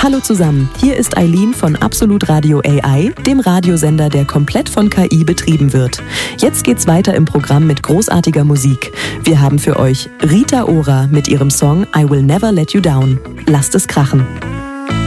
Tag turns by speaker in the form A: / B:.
A: Hallo zusammen, hier ist Eileen von Absolut Radio AI, dem Radiosender, der komplett von KI betrieben wird. Jetzt geht's weiter im Programm mit großartiger Musik. Wir haben für euch Rita Ora mit ihrem Song I Will Never Let You Down. Lasst es krachen.